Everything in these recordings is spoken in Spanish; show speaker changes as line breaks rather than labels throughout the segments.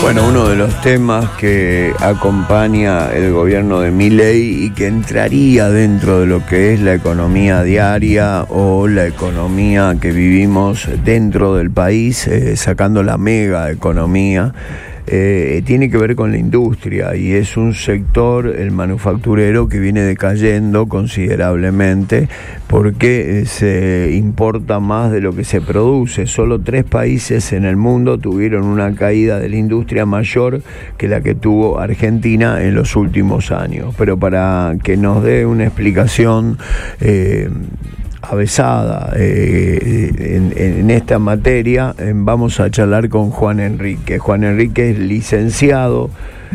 Bueno, uno de los temas que acompaña el gobierno de Milei y que entraría dentro de lo que es la economía diaria o la economía que vivimos dentro del país, sacando la mega economía, tiene que ver con la industria, y es un sector, el manufacturero, que viene decayendo considerablemente porque se importa más de lo que se produce. Solo 3 países en el mundo tuvieron una caída de la industria mayor que la que tuvo Argentina en los últimos años. Pero para que nos dé una explicación avesada en esta materia, vamos a charlar con Juan Enrique. Juan Enrique es licenciado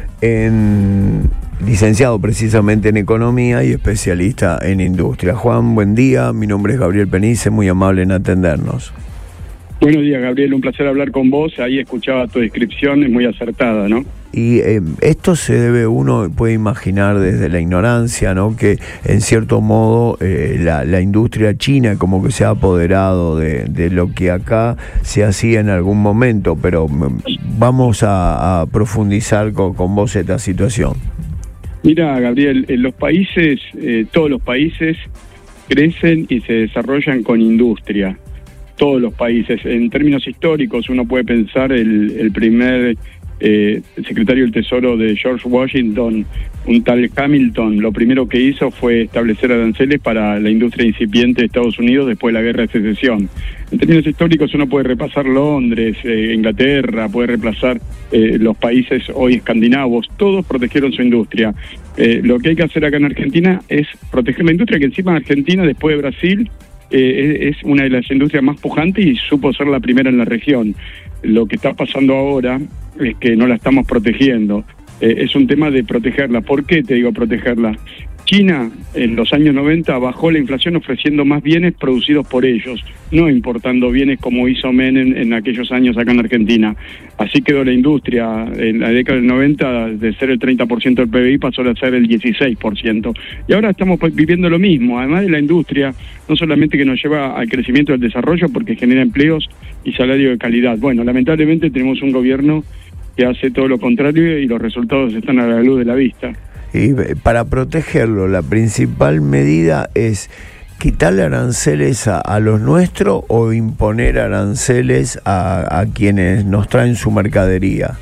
precisamente en economía y especialista en industria. Juan, buen día. Mi nombre es Gabriel Penice, muy amable en atendernos.
Buenos días, Gabriel, un placer hablar con vos. Ahí escuchaba tu descripción, es muy acertada, ¿no?
Y esto se debe, uno puede imaginar desde la ignorancia, ¿no?, que en cierto modo la industria china como que se ha apoderado de lo que acá se hacía en algún momento, pero vamos a profundizar con vos esta situación.
Mira, Gabriel, en los países, todos los países crecen y se desarrollan con industria. Todos los países. En términos históricos, uno puede pensar el primer secretario del Tesoro de George Washington, un tal Hamilton. Lo primero que hizo fue establecer aranceles para la industria incipiente de Estados Unidos después de la Guerra de Secesión. En términos históricos, uno puede repasar Londres, Inglaterra, puede repasar los países hoy escandinavos. Todos protegieron su industria. Lo que hay que hacer acá en Argentina es proteger la industria, que encima Argentina, después de Brasil, es una de las industrias más pujantes y supo ser la primera en la región. Lo que está pasando ahora es que no la estamos protegiendo. Es un tema de protegerla. ¿Por qué te digo protegerla? China en los años 90 bajó la inflación ofreciendo más bienes producidos por ellos, no importando bienes como hizo Menem en aquellos años acá en Argentina. Así quedó la industria. En la década del 90, de ser el 30% del PBI, pasó a ser el 16%. Y ahora estamos viviendo lo mismo. Además de la industria, no solamente que nos lleva al crecimiento del desarrollo porque genera empleos y salario de calidad. Bueno, lamentablemente tenemos un gobierno que hace todo lo contrario y los resultados están a la luz de la vista.
Y para protegerlo, la principal medida es quitarle aranceles a los nuestros o imponer aranceles a quienes nos traen su mercadería.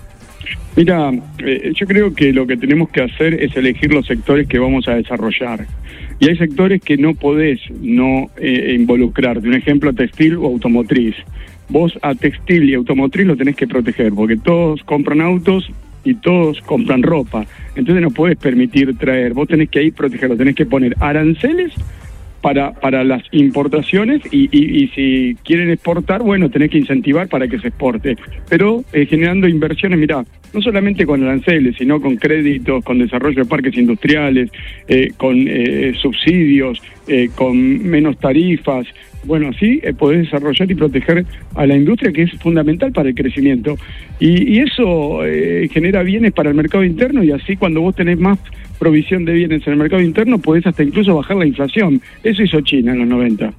Mira, yo creo que lo que tenemos que hacer es elegir los sectores que vamos a desarrollar. Y hay sectores que no podés no involucrarte. Un ejemplo, textil o automotriz. Vos a textil y automotriz lo tenés que proteger, porque todos compran autos y todos compran ropa. Entonces no puedes permitir traer. Vos tenés que ahí protegerlo, tenés que poner aranceles para las importaciones y si quieren exportar, bueno, tenés que incentivar para que se exporte. Pero generando inversiones, mirá, no solamente con aranceles, sino con créditos, con desarrollo de parques industriales, con subsidios, con menos tarifas. Bueno, así podés desarrollar y proteger a la industria, que es fundamental para el crecimiento. Y eso genera bienes para el mercado interno, y así cuando vos tenés más provisión de bienes en el mercado interno, podés hasta incluso bajar la inflación. Eso hizo China en los 90.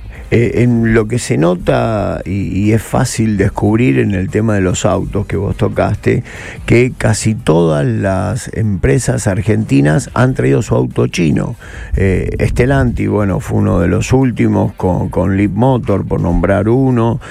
En lo que se nota y es fácil descubrir en el tema de los autos que vos tocaste, que casi todas las empresas argentinas han traído su auto chino. Stellantis, bueno, fue uno de los últimos con Leapmotor, por nombrar uno,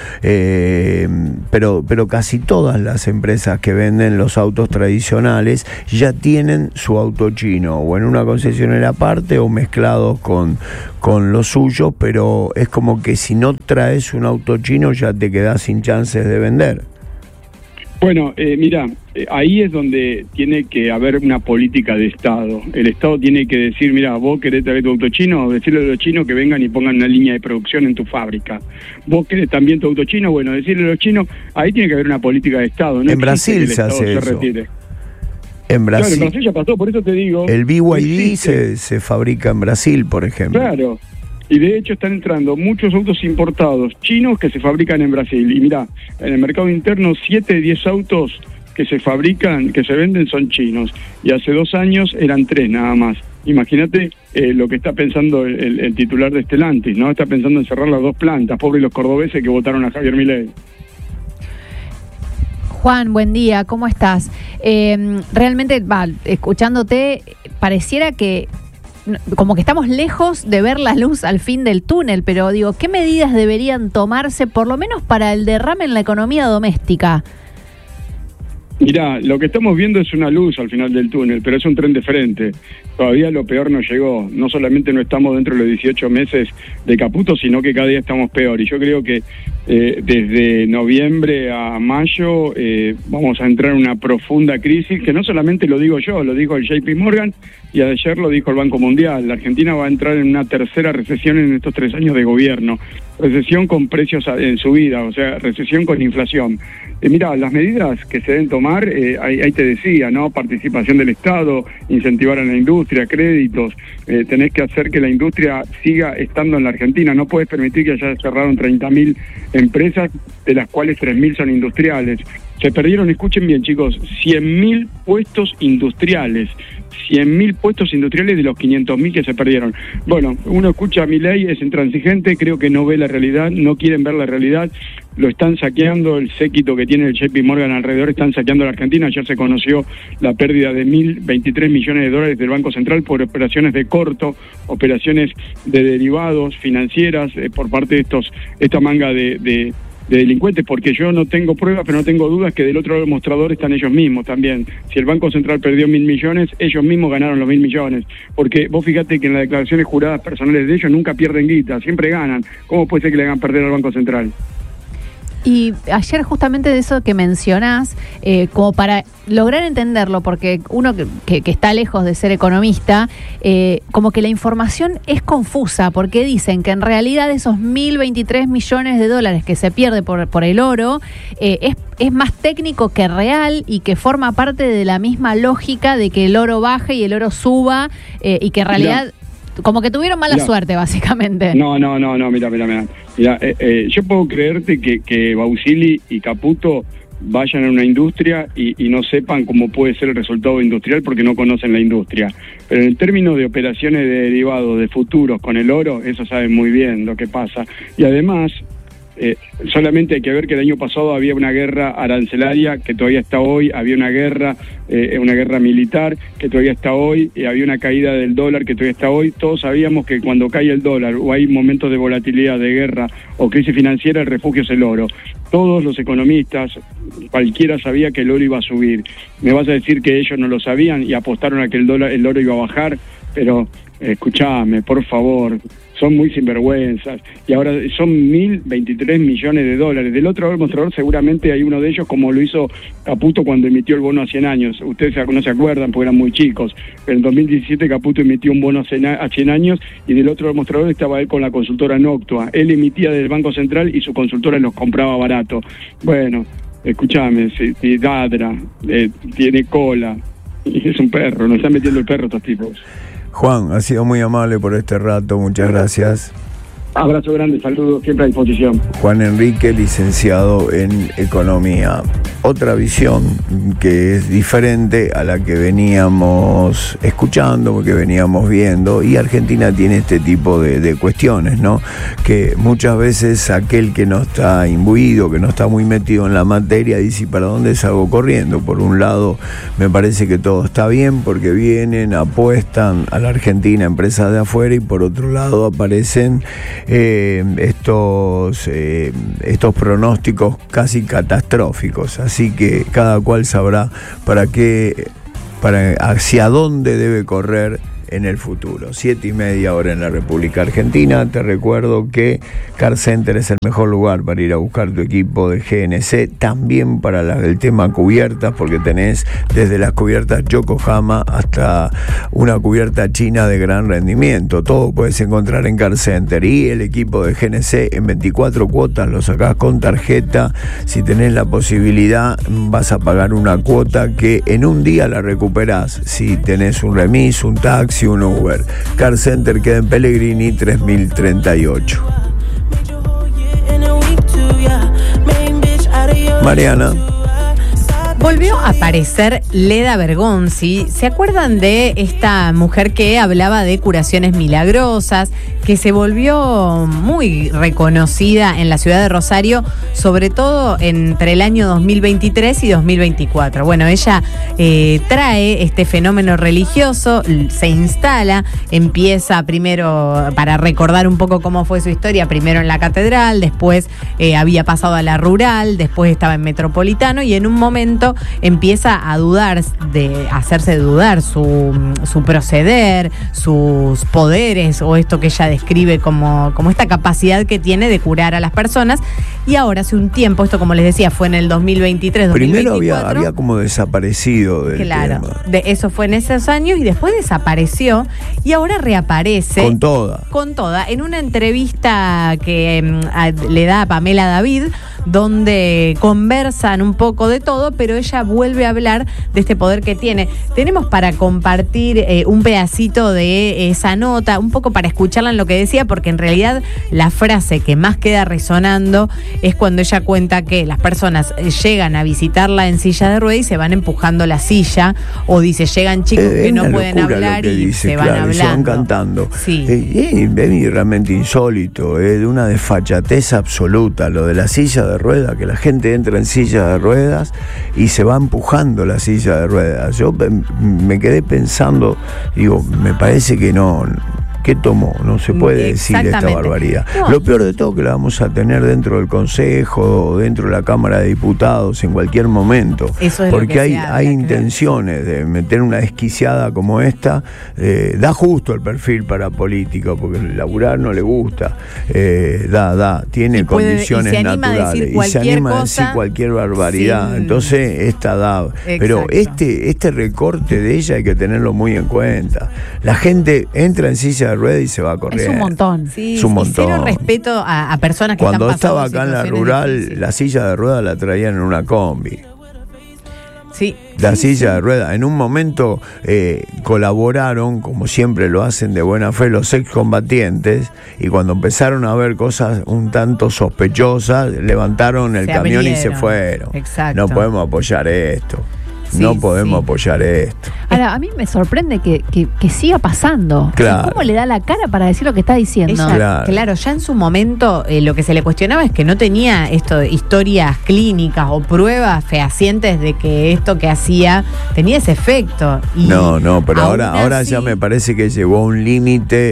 pero casi todas las empresas que venden los autos tradicionales ya tienen su auto chino, o en una concesionaria aparte o mezclados con lo suyo, pero es como que si no traes un auto chino ya te quedás sin chances de vender.
Bueno, mira, ahí es donde tiene que haber una política de Estado. El Estado tiene que decir, mira, vos querés traer tu auto chino, decirle a los chinos que vengan y pongan una línea de producción en tu fábrica. Vos querés también tu auto chino, bueno, decirle a los chinos, ahí tiene que haber una política de Estado. No
en Brasil se hace eso. En Brasil,
claro, en Brasil ya pasó, por eso te digo.
El BYD se fabrica en Brasil, por ejemplo.
Claro. Y de hecho están entrando muchos autos importados chinos que se fabrican en Brasil. Y mirá, en el mercado interno 7 de 10 autos que se fabrican, que se venden, son chinos. Y hace 2 años eran 3 nada más. Imagínate lo que está pensando el titular de Stellantis, ¿no? Está pensando en cerrar las 2 plantas. Pobres los cordobeses que votaron a Javier Milei.
Juan, buen día, ¿cómo estás? Realmente, escuchándote, pareciera que como que estamos lejos de ver la luz al fin del túnel, pero digo, ¿qué medidas deberían tomarse por lo menos para el derrame en la economía doméstica?
Mirá, lo que estamos viendo es una luz al final del túnel, pero es un tren de frente. Todavía lo peor no llegó. No solamente no estamos dentro de los 18 meses de Caputo, sino que cada día estamos peor. Y yo creo que desde noviembre a mayo vamos a entrar en una profunda crisis, que no solamente lo digo yo, lo dijo el JP Morgan y ayer lo dijo el Banco Mundial. La Argentina va a entrar en una tercera recesión en estos 3 años de gobierno. Recesión con precios en subida, o sea, recesión con inflación. Mirá, las medidas que se deben tomar, ahí te decía, ¿no? Participación del Estado, incentivar a la industria, créditos, tenés que hacer que la industria siga estando en la Argentina. No puedes permitir que haya cerrado 30.000 empresas, de las cuales 3.000 son industriales. Se perdieron, escuchen bien chicos, 100.000 puestos industriales. 100.000 puestos industriales de los 500.000 que se perdieron. Bueno, uno escucha a Milei, es intransigente, creo que no ve la realidad, no quieren ver la realidad, lo están saqueando, el séquito que tiene el JP Morgan alrededor están saqueando a la Argentina. Ayer se conoció la pérdida de 1.023 millones de dólares del Banco Central por operaciones de corto, operaciones de derivados financieras por parte de esta manga de delincuentes, porque yo no tengo pruebas, pero no tengo dudas que del otro lado del mostrador están ellos mismos también. Si el Banco Central perdió 1.000 millones, ellos mismos ganaron los 1.000 millones, porque vos fíjate que en las declaraciones juradas personales de ellos nunca pierden guita, siempre ganan. ¿Cómo puede ser que le hagan perder al Banco Central?
Y ayer justamente de eso que mencionás, como para lograr entenderlo, porque uno que está lejos de ser economista, como que la información es confusa, porque dicen que en realidad esos 1.023 millones de dólares que se pierde por el oro, es más técnico que real y que forma parte de la misma lógica de que el oro baje y el oro suba, y que en realidad... No. Como que tuvieron mala suerte, básicamente.
No, mira. Yo puedo creerte que Bausili y Caputo vayan a una industria y no sepan cómo puede ser el resultado industrial porque no conocen la industria. Pero en el término de operaciones de derivados, de futuros con el oro, eso saben muy bien lo que pasa. Y además... solamente hay que ver que el año pasado había una guerra arancelaria que todavía está hoy, había una guerra militar que todavía está hoy, había una caída del dólar que todavía está hoy. Todos sabíamos que cuando cae el dólar o hay momentos de volatilidad, de guerra o crisis financiera, el refugio es el oro. Todos los economistas, cualquiera sabía que el oro iba a subir. Me vas a decir que ellos no lo sabían y apostaron a que el oro iba a bajar, pero escuchame, por favor, son muy sinvergüenzas, y ahora son 1.023 millones de dólares. Del otro lado del mostrador seguramente hay uno de ellos, como lo hizo Caputo cuando emitió el bono a 100 años. Ustedes no se acuerdan porque eran muy chicos, pero en 2017 Caputo emitió un bono a 100 años y del otro lado del mostrador estaba él con la consultora Noctua. Él emitía del Banco Central y su consultora los compraba barato. Bueno, escúchame, si ladra, tiene cola, y es un perro, nos están metiendo el perro estos tipos.
Juan, ha sido muy amable por este rato, muchas gracias.
Abrazo grande, saludos, siempre a disposición.
Juan Enrique, licenciado en Economía. Otra visión que es diferente a la que veníamos escuchando, que veníamos viendo, y Argentina tiene este tipo de cuestiones, ¿no? Que muchas veces aquel que no está imbuido, que no está muy metido en la materia, dice, ¿para dónde salgo corriendo? Por un lado, me parece que todo está bien porque vienen, apuestan a la Argentina empresas de afuera, y por otro lado aparecen estos pronósticos casi catastróficos, así que cada cual sabrá hacia dónde debe correr en el futuro. 7:30 ahora en la República Argentina. Te recuerdo que Car Center es el mejor lugar para ir a buscar tu equipo de GNC, también para el tema cubiertas, porque tenés desde las cubiertas Yokohama hasta una cubierta china de gran rendimiento. Todo puedes encontrar en Car Center, y el equipo de GNC en 24 cuotas lo sacás con tarjeta. Si tenés la posibilidad, vas a pagar una cuota que en un día la recuperás. Si tenés un remis, un taxi, un Uber. Car Center queda en Pellegrini 3038. Mariana.
Volvió a aparecer Leda Bergonzi. ¿Se acuerdan de esta mujer que hablaba de curaciones milagrosas, que se volvió muy reconocida en la ciudad de Rosario, sobre todo entre el año 2023 y 2024? Bueno, ella trae este fenómeno religioso, se instala, empieza primero, para recordar un poco cómo fue su historia, primero en la catedral, después había pasado a la rural, después estaba en Metropolitano, y en un momento empieza a dudar, a hacerse dudar su proceder, sus poderes, o esto que ella describe como esta capacidad que tiene de curar a las personas. Y ahora, hace un tiempo, esto como les decía, fue en el 2023, 2024.
Primero había como desaparecido del tema.
Eso fue en esos años, y después desapareció, y ahora reaparece.
Con toda.
En una entrevista que le da a Pamela David, donde conversan un poco de todo, pero ella vuelve a hablar de este poder que tiene. Tenemos para compartir un pedacito de esa nota, un poco para escucharla en lo que decía, porque en realidad la frase que más queda resonando es cuando ella cuenta que las personas llegan a visitarla en silla de ruedas y se van empujando la silla, o dice, llegan chicos que no pueden hablar y
dice,
se van hablando.
Se van cantando.
Sí.
Es realmente insólito, de una desfachatez absoluta, lo de la silla de ruedas, que la gente entra en silla de ruedas y se va empujando la silla de ruedas. Yo me quedé pensando, digo, me parece que no. ¿Qué tomó? No se puede decir esta barbaridad. No. Lo peor de todo que la vamos a tener dentro del Consejo, dentro de la Cámara de Diputados, en cualquier momento.
Eso es
porque
lo que
hay intenciones de meter una desquiciada como esta. Da justo el perfil para político, porque laburar no le gusta. Tiene condiciones naturales. Y se anima a decir cualquier barbaridad. Entonces, esta da. Pero este recorte de ella hay que tenerlo muy en cuenta. La gente entra en silla de rueda y se va a correr.
Es un montón.
Sí,
es un montón.
Cero respeto a personas que
cuando
están pasando
estaba acá en la rural, la silla de rueda la traían en una combi.
Sí.
La silla de rueda. En un momento colaboraron, como siempre lo hacen de buena fe, los excombatientes, y cuando empezaron a ver cosas un tanto sospechosas, levantaron el camión y se fueron.
Exacto.
No podemos apoyar esto. Apoyar esto.
Ahora, a mí me sorprende que siga pasando.
Claro.
¿Cómo le da la cara para decir lo que está diciendo?
Claro, ya en su momento lo que se le cuestionaba es que no tenía historias clínicas o pruebas fehacientes de que esto que hacía tenía ese efecto. Y
pero ahora ya me parece que llegó a un límite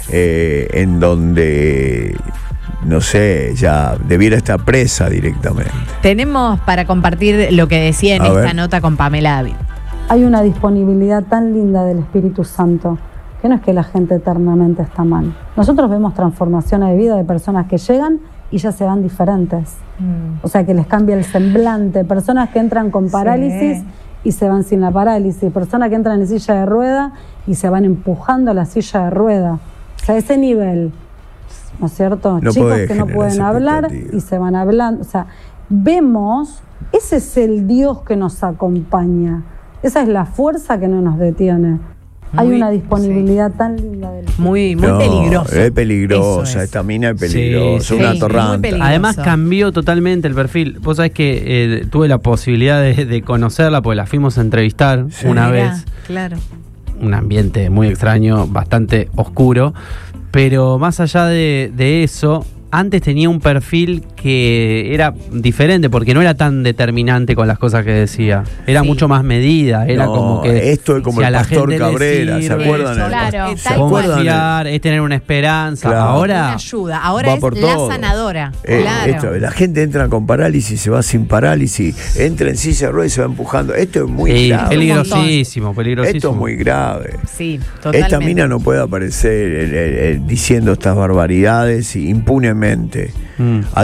en donde, no sé, ya debiera estar presa directamente.
Tenemos para compartir lo que decía en esta nota con Pamela David.
Hay una disponibilidad tan linda del Espíritu Santo, que no es que la gente eternamente está mal. Nosotros vemos transformaciones de vida de personas que llegan y ya se van diferentes. O sea, que les cambia el semblante. Personas que entran con parálisis y se van sin la parálisis. Personas que entran en silla de rueda y se van empujando la silla de rueda. O sea, ese nivel, ¿no es cierto? Chicos que no pueden hablar y se van hablando. O sea, vemos, ese es el Dios que nos acompaña. Esa es la fuerza que no nos detiene. Hay una disponibilidad tan linda del
muy peligrosa.
Es peligrosa, esta mina es peligrosa, una atorrante.
Además cambió totalmente el perfil. Vos sabés que tuve la posibilidad de conocerla, porque la fuimos a entrevistar una vez.
Claro.
Un ambiente muy extraño, bastante oscuro. Pero más allá de eso, antes tenía un perfil que era diferente, porque no era tan determinante con las cosas que decía. Era mucho más medida, era como que...
Esto es como el Pastor Cabrera, ¿se acuerdan?
Claro.
Confiar, es tener una esperanza.
Claro.
Ahora
una ayuda, ahora es la sanadora.
La gente entra con parálisis, se va sin parálisis, entra en silla de ruedas y se va empujando. Esto es muy grave.
Peligrosísimo.
Esto es muy grave.
Sí, totalmente.
Esta mina no puede aparecer diciendo estas barbaridades impunemente.